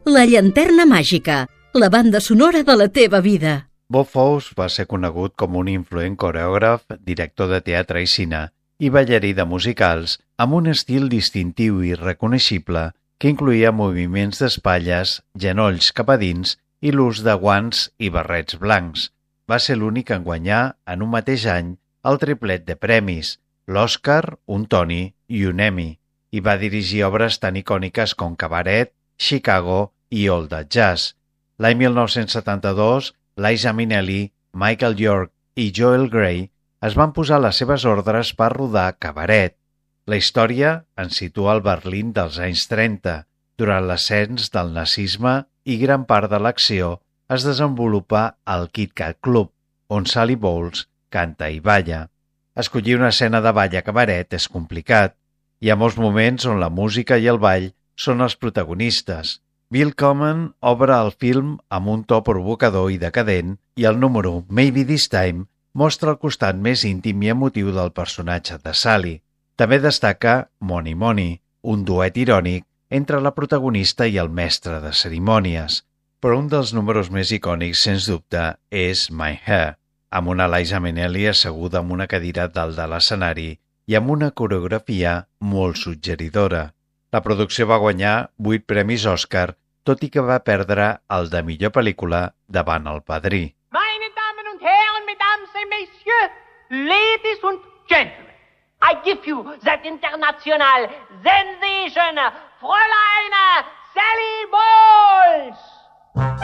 La llanterna màgica, la banda sonora de la teva vida. Bob Fosse va ser conegut com un influent coreògraf, director de teatre i cine i ballarí de musicals amb un estil distintiu i reconeixible que incloïa moviments d'espatlles, genolls cap a dins i l'ús de guants i barrets blancs. Va ser l'únic en guanyar en un mateix any el triplet de premis, l'Oscar, un Tony i un Emmy, i va dirigir obres tan icòniques com Cabaret, Chicago i All That Jazz. L'any 1972, Liza Minnelli, Michael York i Joel Grey es van posar a les seves ordres per rodar Cabaret. La història ens situa al Berlín dels anys 30, durant l'ascens del nazisme, i gran part de l'acció es desenvolupa al Kit Kat Club, on Sally Bowles canta i balla. Escollir una escena de ball a Cabaret és complicat. Hi ha molts moments on la música i el ball són els protagonistes. Bill Conman obre el film amb un to provocador i decadent i el número Maybe This Time mostra el costat més íntim i emotiu del personatge de Sally. També destaca Money Money, un duet irònic entre la protagonista i el mestre de cerimònies. Però un dels números més icònics, sens dubte, és My Hair, amb una Liza Minnelli asseguda en una cadira dalt de l'escenari i amb una coreografia molt suggeridora. La producció va guanyar 8 premis Òscar, tot i que va perdre el de millor pel·lícula davant El Padrí. Meine Damen und Herren, Mesdames et Messieurs, Ladies und Gentlemen, I give you that international sensation, Fräulein Sally Bowles!